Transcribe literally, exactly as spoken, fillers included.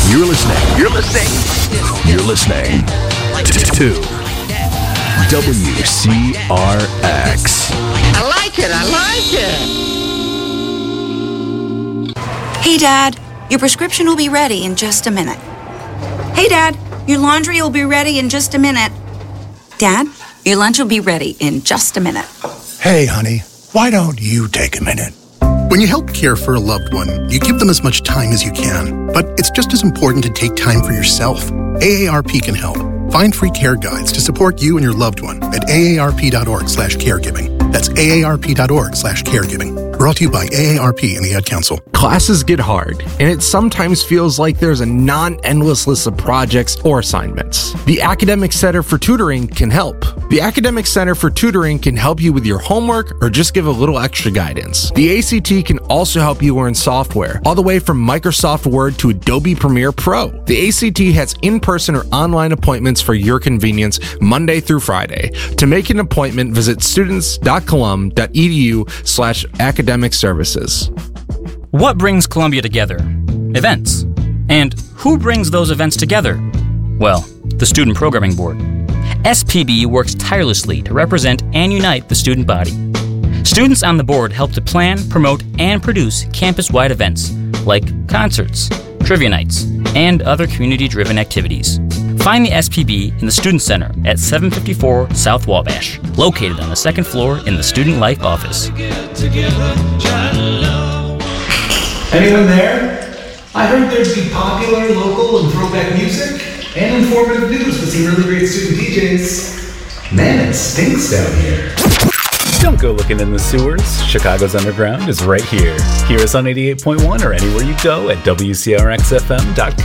You're listening. You're listening. You're listening to W C R X. I like it. I like it. Hey, Dad, your prescription will be ready in just a minute. Hey, Dad, your laundry will be ready in just a minute. Dad, your lunch will be ready in just a minute. Hey, honey, why don't you take a minute? When you help care for a loved one, you give them as much time as you can. But it's just as important to take time for yourself. A A R P can help. Find free care guides to support you and your loved one at A A R P dot org slash caregiving. That's A A R P dot org slash caregiving. Brought to you by A A R P and the Ad Council. Classes get hard, and it sometimes feels like there's a non-endless list of projects or assignments. The Academic Center for Tutoring can help. The Academic Center for Tutoring can help you with your homework or just give a little extra guidance. The A C T can also help you learn software, all the way from Microsoft Word to Adobe Premiere Pro. The A C T has in-person or online appointments for your convenience Monday through Friday. To make an appointment, visit students dot colum dot e d u slash academic services. What brings Columbia together? Events. And who brings those events together? Well, the Student Programming Board. S P B works tirelessly to represent and unite the student body. Students on the board help to plan, promote, and produce campus-wide events like concerts, trivia nights, and other community-driven activities. Find the S P B in the Student Center at seven fifty-four South Wabash, located on the second floor in the Student Life office. Anyone there? I heard there'd be popular, local, and throwback music, and informative news with some really great student D Js. Man, it stinks down here. Don't go looking in the sewers. Chicago's Underground is right here. Hear us on eighty-eight point one or anywhere you go at W C R X F M dot com.